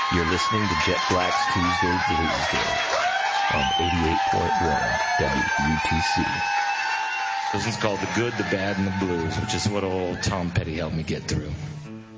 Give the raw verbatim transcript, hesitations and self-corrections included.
You're listening to Jet Black's Tuesday Blues Day on eighty-eight point one W U T C. This one's called The Good, the Bad, and the Blues, which is what old Tom Petty helped me get through.